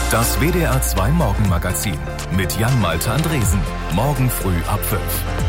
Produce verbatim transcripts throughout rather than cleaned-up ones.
Das W D R zwei Morgenmagazin mit Jan-Malte Andresen. Morgen früh ab fünf.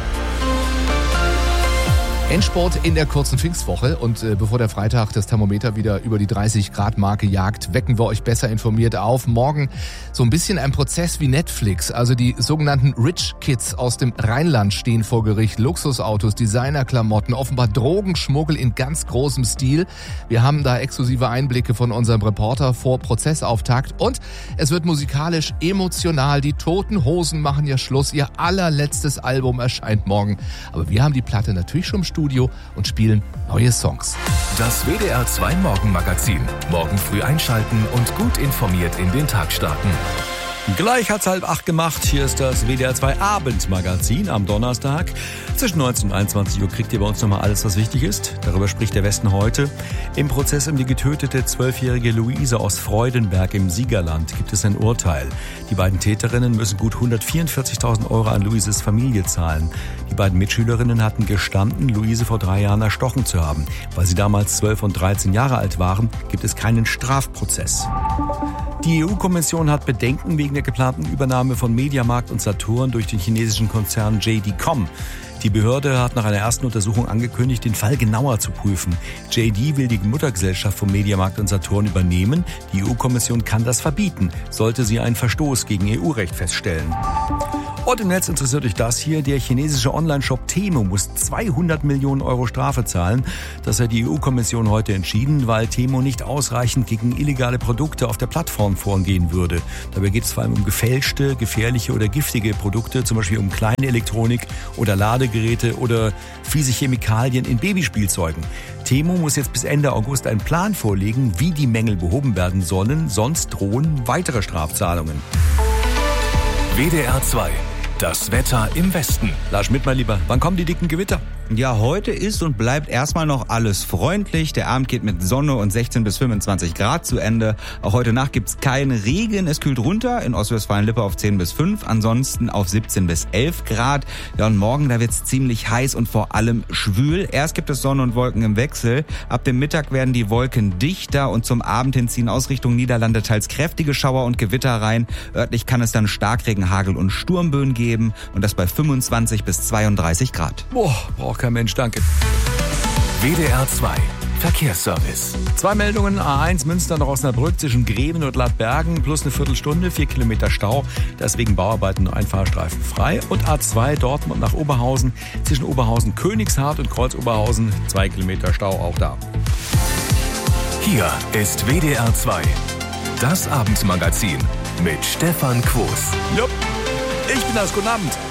Endsport in der kurzen Pfingstwoche und äh, bevor der Freitag das Thermometer wieder über die dreißig Grad Marke jagt, wecken wir euch besser informiert auf. Morgen so ein bisschen ein Prozess wie Netflix, also die sogenannten Rich Kids aus dem Rheinland stehen vor Gericht. Luxusautos, Designerklamotten, offenbar Drogenschmuggel in ganz großem Stil. Wir haben da exklusive Einblicke von unserem Reporter vor Prozessauftakt und es wird musikalisch emotional. Die Toten Hosen machen ja Schluss, ihr allerletztes Album erscheint morgen. Aber wir haben die Platte natürlich schon im Studio und spielen neue Songs. Das W D R zwei Morgenmagazin. Morgen früh einschalten und gut informiert in den Tag starten. Gleich hat's halb acht gemacht. Hier ist das W D R zwei Abendmagazin am Donnerstag. Zwischen neunzehn und einundzwanzig Uhr kriegt ihr bei uns nochmal alles, was wichtig ist. Darüber spricht der Westen heute. Im Prozess um die getötete zwölfjährige Luise aus Freudenberg im Siegerland gibt es ein Urteil. Die beiden Täterinnen müssen gut hundertvierundvierzigtausend Euro an Luises Familie zahlen. Die beiden Mitschülerinnen hatten gestanden, Luise vor drei Jahren erstochen zu haben. Weil sie damals zwölf und dreizehn Jahre alt waren, gibt es keinen Strafprozess. Die E U-Kommission hat Bedenken wegen der geplanten Übernahme von Mediamarkt und Saturn durch den chinesischen Konzern J D Com. Die Behörde hat nach einer ersten Untersuchung angekündigt, den Fall genauer zu prüfen. J D will die Muttergesellschaft von Mediamarkt und Saturn übernehmen. Die E U-Kommission kann das verbieten, sollte sie einen Verstoß gegen E U-Recht feststellen. Und im Netz interessiert euch das hier. Der chinesische Online-Shop Temu muss zweihundert Millionen Euro Strafe zahlen. Das hat die E U-Kommission heute entschieden, weil Temu nicht ausreichend gegen illegale Produkte auf der Plattform vorgehen würde. Dabei geht es vor allem um gefälschte, gefährliche oder giftige Produkte, zum Beispiel um kleine Elektronik oder Ladegeräte oder fiese Chemikalien in Babyspielzeugen. Temu muss jetzt bis Ende August einen Plan vorlegen, wie die Mängel behoben werden sollen, sonst drohen weitere Strafzahlungen. W D R zwei. Das Wetter im Westen. Lars Schmidt, mein Lieber, wann kommen die dicken Gewitter? Ja, heute ist und bleibt erstmal noch alles freundlich. Der Abend geht mit Sonne und sechzehn bis fünfundzwanzig Grad zu Ende. Auch heute Nacht gibt's keinen Regen. Es kühlt runter, in Ostwestfalen-Lippe auf zehn bis fünf, ansonsten auf siebzehn bis elf Grad. Ja, und morgen, da wird's ziemlich heiß und vor allem schwül. Erst gibt es Sonne und Wolken im Wechsel. Ab dem Mittag werden die Wolken dichter und zum Abend hin ziehen aus Richtung Niederlande teils kräftige Schauer und Gewitter rein. Örtlich kann es dann Starkregen, Hagel und Sturmböen geben und das bei fünfundzwanzig bis zweiunddreißig Grad. Boah, braucht kein Mensch, danke. W D R zwei. Verkehrsservice. Zwei Meldungen, A eins Münster nach Osnabrück zwischen Greven und Ladbergen plus eine Viertelstunde, vier Kilometer Stau, deswegen Bauarbeiten nur ein Fahrstreifen frei. Und A zwei Dortmund nach Oberhausen zwischen Oberhausen Königshardt und Kreuz Oberhausen, zwei Kilometer Stau auch da. Hier ist W D R zwei. Das Abendmagazin mit Stefan Quos. Jupp, ich bin das. Guten Abend.